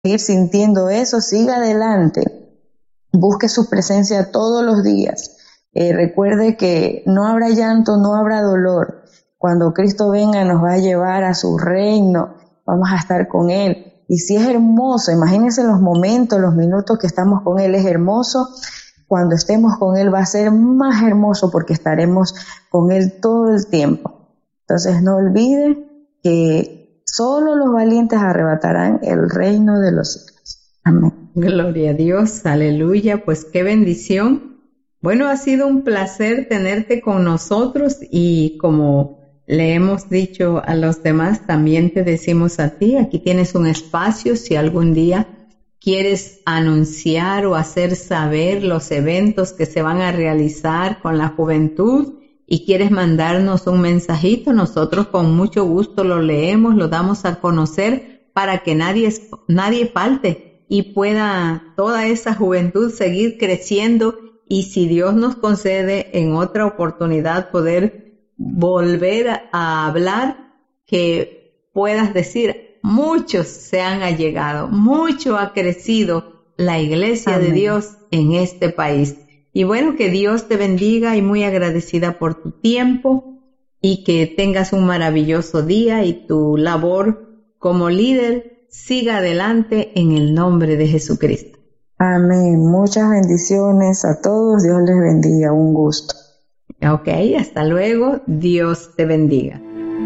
seguir sintiendo eso, siga adelante. Busque su presencia todos los días. Recuerde que no habrá llanto, no habrá dolor. Cuando Cristo venga nos va a llevar a su reino, vamos a estar con Él. Y si es hermoso, imagínense los momentos, los minutos que estamos con Él, es hermoso. Cuando estemos con Él va a ser más hermoso porque estaremos con Él todo el tiempo. Entonces no olvide que solo los valientes arrebatarán el reino de los cielos. Amén. Gloria a Dios, aleluya, pues qué bendición. Bueno, ha sido un placer tenerte con nosotros y como le hemos dicho a los demás, también te decimos a ti, aquí tienes un espacio si algún día quieres anunciar o hacer saber los eventos que se van a realizar con la juventud y quieres mandarnos un mensajito, nosotros con mucho gusto lo leemos, lo damos a conocer para que nadie falte y pueda toda esa juventud seguir creciendo y si Dios nos concede en otra oportunidad poder volver a hablar, que puedas decir, muchos se han allegado, mucho ha crecido la iglesia Amén. De Dios en este país. Y bueno, que Dios te bendiga y muy agradecida por tu tiempo y que tengas un maravilloso día y tu labor como líder siga adelante en el nombre de Jesucristo. Amén. Muchas bendiciones a todos. Dios les bendiga. Un gusto. Ok, hasta luego. Dios te bendiga.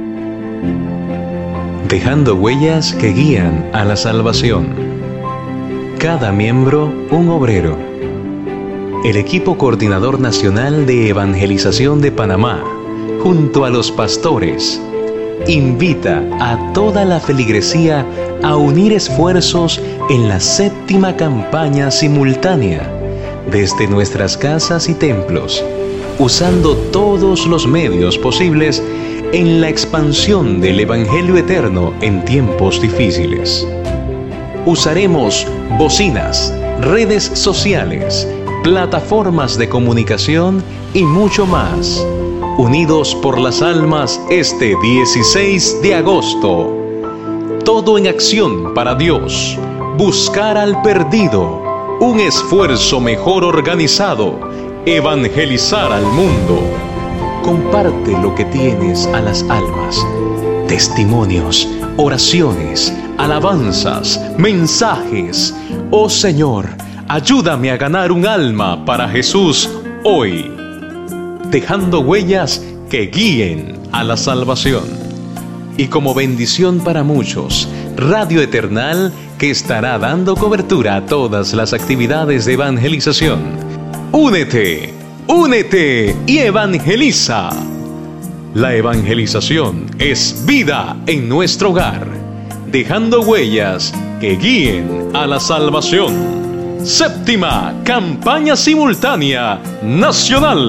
Dejando huellas que guían a la salvación. Cada miembro un obrero. El equipo coordinador nacional de evangelización de Panamá, junto a los pastores, invita a toda la feligresía a unir esfuerzos en la 7ª campaña simultánea desde nuestras casas y templos, usando todos los medios posibles en la expansión del Evangelio eterno en tiempos difíciles. Usaremos bocinas, redes sociales, plataformas de comunicación y mucho más. Unidos por las almas este 16 de agosto. Todo en acción para Dios. Buscar al perdido. Un esfuerzo mejor organizado. Evangelizar al mundo. Comparte lo que tienes a las almas. Testimonios, oraciones, alabanzas, mensajes. Oh Señor, ayúdame a ganar un alma para Jesús hoy. Dejando huellas que guíen a la salvación. Y como bendición para muchos, Radio Eternal, que estará dando cobertura a todas las actividades de evangelización. Únete, únete y evangeliza. La evangelización es vida en nuestro hogar, dejando huellas que guíen a la salvación. 7ª campaña simultánea nacional.